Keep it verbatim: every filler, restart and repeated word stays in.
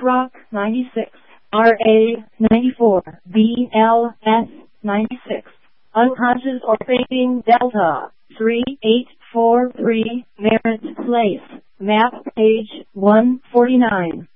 Rock ninety-six, R A ninety-four, B L S ninety-six. Unconscious or fainting Delta three eight four three, Merritt Place, map page one forty-nine.